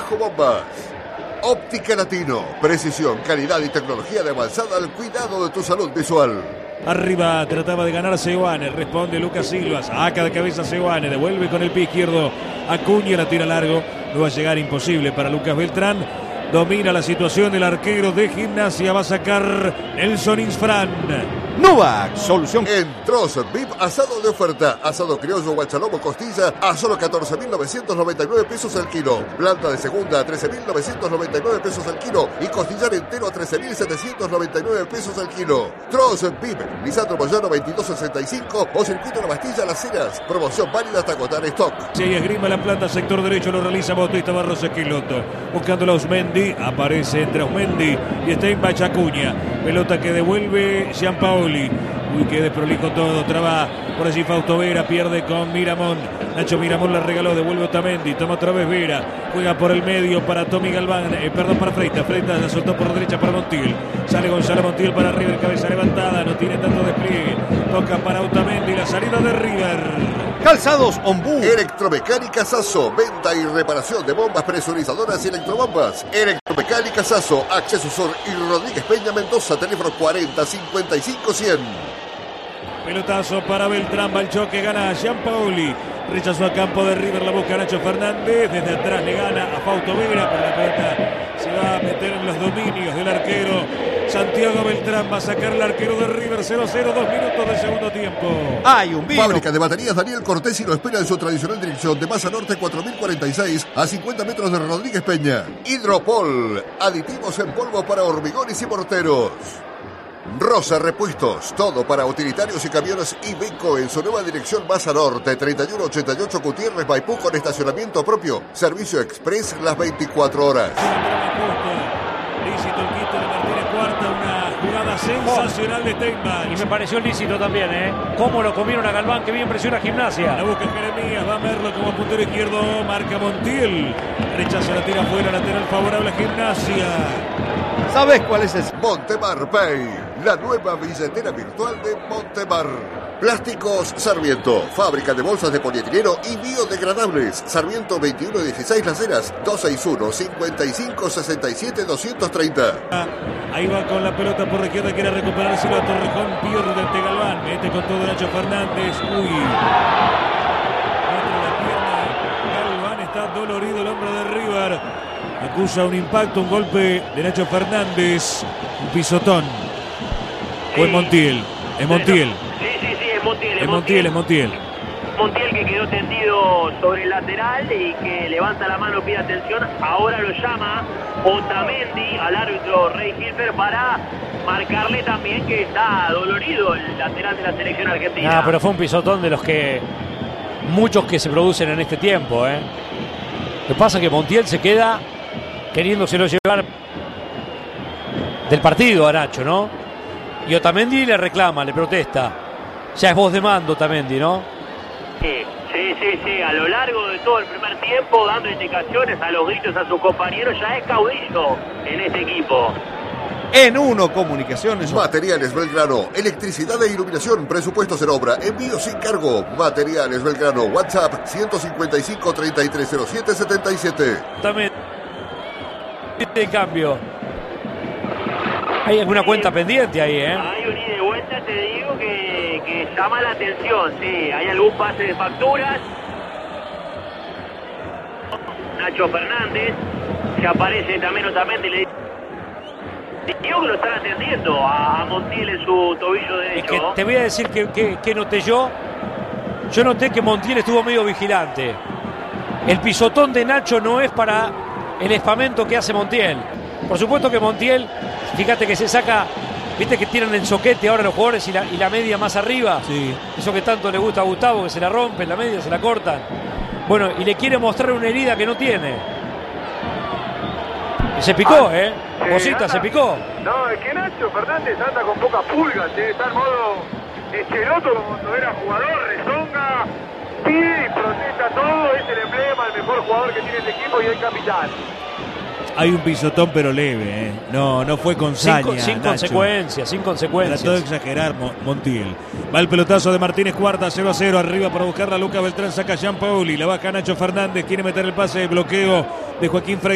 Bajo Bombas. Óptica Latino, precisión, calidad y tecnología de avanzada al cuidado de tu salud visual. Arriba trataba de ganar Seoane, responde Lucas Silva, saca de cabeza Seoane, devuelve con el pie izquierdo, Acuña la tira largo, no va a llegar, imposible para Lucas Beltrán, domina la situación el arquero de Gimnasia, va a sacar Nelson Insfran. Novak, solución. En Troz VIP, asado de oferta. Asado criollo, guachalomo, costilla a solo 14.999 pesos el kilo. Planta de segunda a 13.999 pesos el kilo. Y costillar entero a 13.799 pesos el kilo. Troz VIP, Lisandro Moyano 2265 o Circuito La Bastilla Las Heras. Promoción válida hasta agotar stock. Si esgrima la planta, sector derecho, lo realiza Bautista Barros Esquiloto. Buscando a Ausmendi, aparece entre Ausmendi y Steinbach Acuña. Pelota que devuelve Gianpaoli. Uy, qué desprolijo todo, traba por allí Fausto Vera, pierde con Miramón. Nacho Miramón la regaló, devuelve Otamendi, toma otra vez Vera, juega por el medio para Tommy Galván, para Freitas, Freitas la soltó por derecha para Montiel, sale Gonzalo Montiel para River, cabeza levantada, no tiene tanto despliegue, toca para Otamendi, la salida de River. Calzados Ombú. Electromecánica Sasso, venta y reparación de bombas presurizadoras y electrobombas. Electromecánica Sasso, Acceso Sur y Rodríguez Peña Mendoza, teléfono 40 55 100. Pelotazo para Beltrán, va el choque, gana a Gianpaoli. Rechazó a campo de River, la busca Nacho Fernández. Desde atrás le gana a Fausto Vera, pero la pelota se va a meter en los dominios del arquero. Santiago Beltrán va a sacar el arquero de River. 0-0, 2 minutos del segundo tiempo. Hay un vino. Fábrica de baterías Daniel Cortés y lo espera en su tradicional dirección de Masa Norte 4046 a 50 metros de Rodríguez Peña. Hidropol, aditivos en polvo para hormigones y morteros. Rosa Repuestos, todo para utilitarios y camiones Iveco en su nueva dirección Masa Norte 3188 Gutiérrez Maipú con estacionamiento propio, servicio express las 24 horas. Lícito el quinto de Martínez Cuarta, una jugada sensacional de Steinbach. Y me pareció lícito también, cómo lo comieron a Galván, que bien presiona Gimnasia. La busca Jeremías, va a Merlo como puntero izquierdo, marca Montiel. Rechaza la tira afuera, lateral favorable a Gimnasia. ¿Sabes cuál es ese? Montemar Pay, la nueva billetera virtual de Montemar. Plásticos Sarmiento, fábrica de bolsas de polietileno y biodegradables. Sarmiento 2116 Las Heras, 261-5567-230. Ahí va con la pelota por la izquierda, quiere recuperarse la Torrejón, pierde ante Galván, mete con todo Nacho Fernández. Uy. Mete la pierna, Galván está dolorido el hombre de River. Acusa un impacto, un golpe de Nacho Fernández, un pisotón. O es Montiel, es Montiel. Sí, es Montiel. Es Montiel. Montiel que quedó tendido sobre el lateral y que levanta la mano, pide atención. Ahora lo llama Otamendi al árbitro Rey Hilfer para marcarle también que está dolorido el lateral de la selección argentina. Pero fue un pisotón de los que muchos que se producen en este tiempo. Lo que pasa es que Montiel se queda queriéndoselo llevar del partido a Nacho, ¿no? Y Otamendi le reclama, le protesta. Ya es voz de mando Otamendi, ¿no? Sí. A lo largo de todo el primer tiempo, dando indicaciones a los gritos a sus compañeros, ya es caudillo en este equipo. En Uno Comunicaciones. Materiales Belgrano, electricidad e iluminación, presupuestos en obra, envío sin cargo. Materiales Belgrano, WhatsApp 155-3307-77. También de cambio. Hay alguna cuenta pendiente ahí, Hay un ida y vuelta, te digo, que llama la atención, sí. Hay algún pase de facturas. Nacho Fernández, que aparece también Otamendi, le digo que lo están atendiendo a Montiel en su tobillo derecho. Es que te voy a decir que noté yo. Yo noté que Montiel estuvo medio vigilante. El pisotón de Nacho no es para el espamento que hace Montiel. Por supuesto que Montiel, fíjate que se saca, viste que tiran el soquete ahora los jugadores y la media más arriba. Sí. Eso que tanto le gusta a Gustavo, que se la rompen, la media se la cortan. Bueno, y le quiere mostrar una herida que no tiene. Y se picó, Bocita, se picó. No, es que Nacho Fernández anda con pocas pulgas, está en modo Cheloto como cuando era jugador, rezonga, pide y protesta todo, es el emblema, el mejor jugador que tiene este equipo y el capitán. Hay un pisotón pero leve, No fue con saña. Sin consecuencias. Trató de exagerar Montiel. Va el pelotazo de Martínez Cuarta, 0-0, arriba para buscarla Lucas Beltrán, saca Gianpaoli, la baja Nacho Fernández, quiere meter el pase de bloqueo de Joaquín Frey.